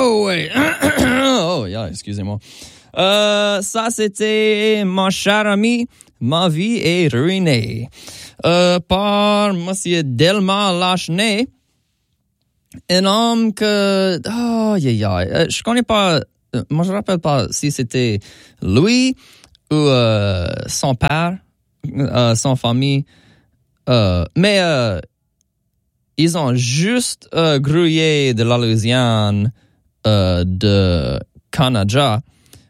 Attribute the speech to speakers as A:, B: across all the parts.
A: Oh, ouais. Oh, yeah, excusez-moi. Ça, c'était Mon cher ami, ma vie est ruinée. Par Monsieur Delmar Lachenay. Un homme que... Oh, je connais pas... Moi, je me rappelle pas si c'était lui ou son père, son famille. Mais ils ont juste grouillé de la Louisiane de Canada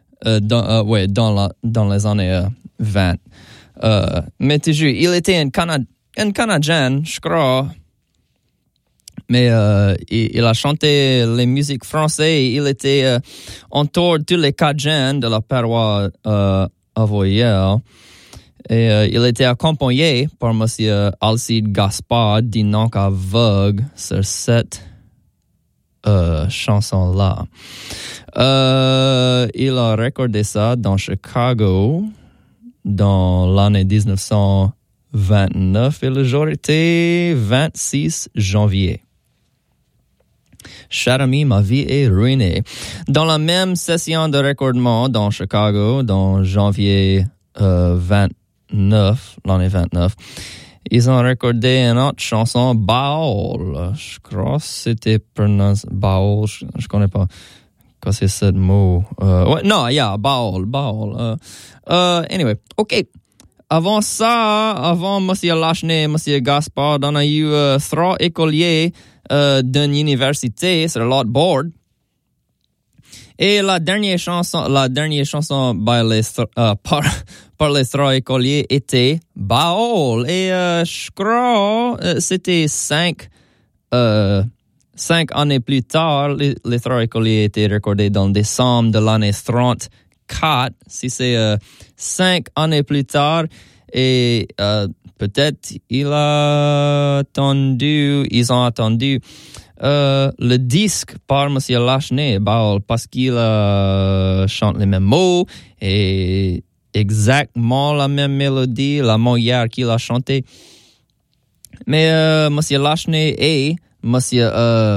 A: dans les années 20. Mais toujours, il était un Canadien, je crois. Mais il a chanté les musiques françaises. Il était autour de tous les Cajuns de la paroisse avoyelle. Et il était accompagné par Monsieur Alcide Gaspard, dit non qu'à Vogue, sur cette chanson-là. Il a recordé ça dans Chicago dans l'année 1929 et le jour était 26 janvier. Cher ami, ma vie est ruinée. Dans la même session de recordement dans Chicago, dans janvier 29, l'année 29, ils ont recordé une autre chanson, Baol. Je crois que c'était prononcé Baol. Je connais pas quoi c'est ce mot. Baol. Anyway, OK. Avant ça, avant Monsieur Lachenay, Monsieur Gaspard, on a eu trois écoliers d'une université sur l'autre board. Et la dernière chanson par les trois écoliers était Baol. Et je crois c'était 5 années plus tard, les trois écoliers étaient recordés dans décembre de l'année 34. Si c'est 5 années plus tard, et peut-être ils ont attendu le disque par Monsieur Lachenay, parce qu'il chante les mêmes mots et exactement la même mélodie, la manière qu'il a chanté. Mais Monsieur Lachenay et Monsieur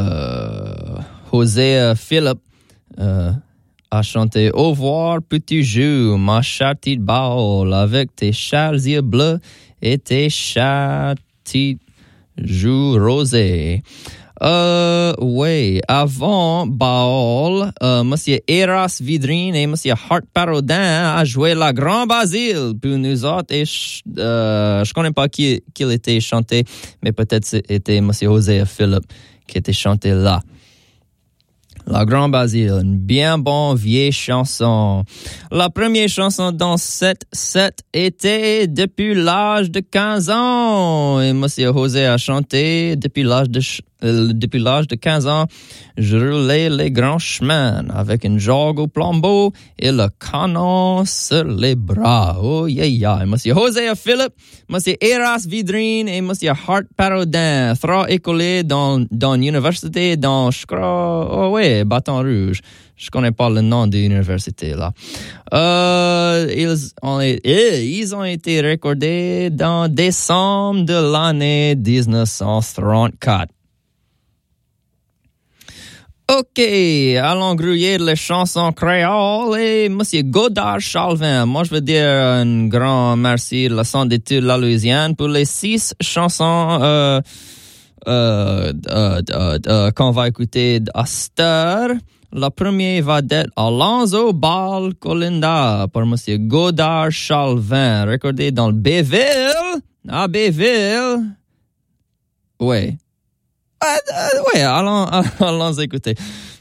A: José Philippe a chanté « Au revoir, petit jeu, ma chère petite Baol, avec tes chers yeux bleus et tes chères petites joues rosées. » Oui, avant Baol, Monsieur Eras Vidrine et Monsieur Hart Parodin a joué La Grand Basile pour nous autres et je connais pas qui il était chanté, mais peut-être c'était Monsieur José Philippe qui était chanté là. La Grand Basile, une bien bonne vieille chanson. La première chanson dans cette set était depuis l'âge de 15 ans. Et Monsieur José a chanté depuis l'âge de 15 ans. Je roulais les grands chemins avec une jogue au flambeau et le canon sur les bras. Oh, yeah. Monsieur José Philippe, Monsieur Eras Vidrine et Monsieur Hart Parodin. Trois écoliers dans l'université, dans, je crois, Bâton Rouge. Je connais pas le nom de l'université, là. Ils ont été recordés dans décembre de l'année 1934. OK, allons grouiller les chansons créoles et Monsieur Godard Chalvin. Moi, je veux dire un grand merci de la Centre d'études la Louisiane pour les 6 chansons qu'on va écouter à cette heure. La première va d'être Alonzo Ball Colinda par Monsieur Godard Chalvin, recordé dans le Béville. À Béville. Ouais. Allons écouter.